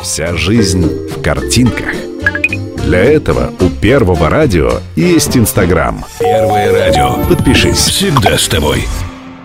Вся жизнь в картинках. Для этого у Первого радио есть Инстаграм. Первое радио. Подпишись. Всегда с тобой.